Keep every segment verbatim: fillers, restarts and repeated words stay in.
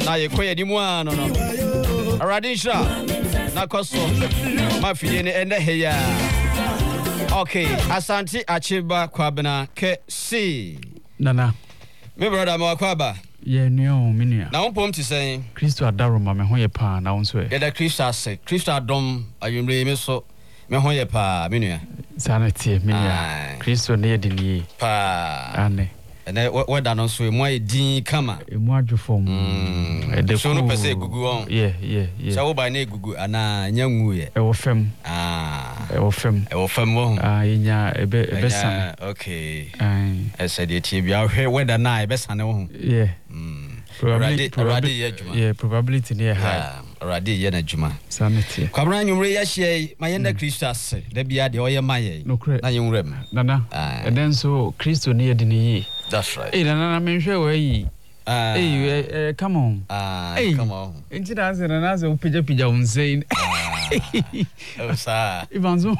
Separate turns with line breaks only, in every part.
na ye koye di mu ano no Awurade nhira na koso mafie ne ende heya okay asante achiba kwabena ke si
nana
me brother ma kwaba
ye nyo minia
na wonpom ti sen
Kristo adaro ma me ho ye pa na wonso e
ye da Kristo ase Kristo adom ayumre me so me ho ye pa minia
sanete minia Kristo ne ye dini
pa
ane
ene weda no so emu ayedin kama
emu adwofom
e de so no pese gugu on
yeah yeah yeah
so wo ba na gugu ana nyanwu ye
e wo fem
ah
e wo fem
e wo fem wo
ah yenya ebe ebe san
okay
ai
e se de tie bia hwe weda na ebe san wo
yeah
mm
probably
probably ye juma
yeah probability near high
already ye na juma
sanity
kwabra nyumre ya hye mayenda Kristo ase da bia de oye maye na yenwrem
nana and then so Kristo ne yedi ni
that's right
eh nana menhwe we yi
ah
eh come on
ah come on
enti da se nana se upija pija unse
oh sa
ibanzo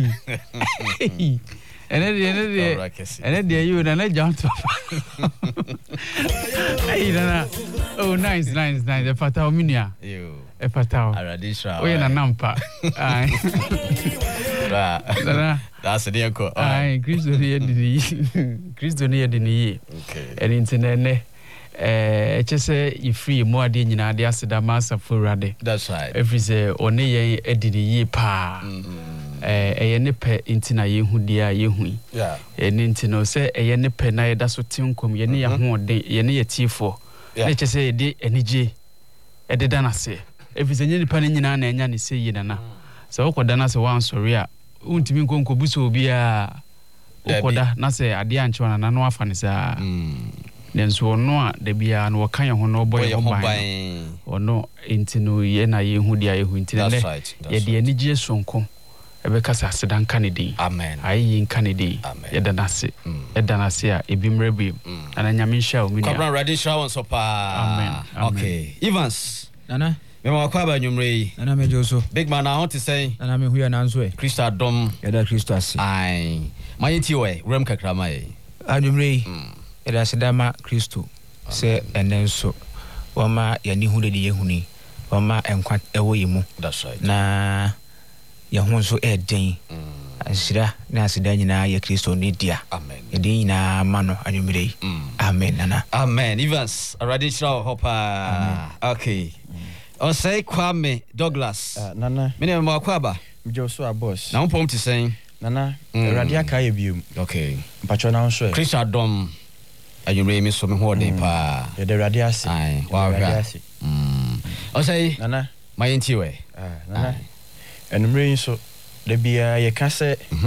ene de ene de ene de you nana jump hey nana oh nice nice nice e fata ominia
you
e fata
aradisha
o ye na nampa ai
nana that's the anko
ai Kristo ne yedi Kristo ne yedi ni
okay
ene ntinene eh chese ifree mo ade nyina ade aseda masa forade
that's right
every say one ye edidi yi pa eh eye ne pe ntina ye hu dia ye hu
yeah
ene ntino se eye ne pe na ye da so tinkom ye ne ye ho de ye ne ye tifo ne chese ye de enije ede danase every say nyini pa ne nyina na enya ne se yi nana so ukoda na se wan sori a untimi nkonko buso obi a ukoda na se ade anche wana na no afa ne sa nenso ono a da bia no kan ye ho no boy ho ban ono entino ye na ye hu dia ye hu entino le ye de anigye sonko ebe kasa sedan kanedi
amen
ayi in kanedi ye da nase ye da nase a ebimre bi ana nyame hia o mini
kwabra ready show so pa
amen
okay Evans
nana
me ma kwaba nyumre yi
nana me joso
big man I want to say
nana me hu ya nanso e
Kristo adom
ya da Kristo ase
ai mayiti we rem kakra mai
anyumre eda sedama Kristo se enenso wama yani hu de ye huni wama enkwa ewo yimu
that's right
na ya honso eden asira na asida nyina ya Kristo ne dia
amen
eden nyina mano anyumre amen nana
amen Evans already show hopa okay o say Kwame Douglas
uh, nana
mene ma kwaba
Joshua boss
na mpom ti sen
nana radio aka ye biom
okay
mpacho na nso e
Kristo adom ayumre mi so me ho de pa
ye de radio ase
ai wa wa mm o say
nana
mayenti we
ah nana enumre nso de bia ye ka se
mhm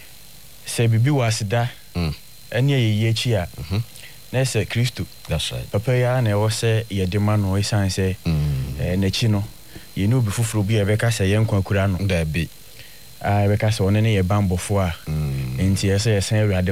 se bibi wasida
mm
ene ye ye chi a
mhm
na se Kristo
that's right
papa ya na e wo se ye de ma no isan se eh na chi no ye no bi fufuro bi e be ka se ye nkwa kura no
da bi
ah e be ka se one ne ye bambofo a enti ye se ye sen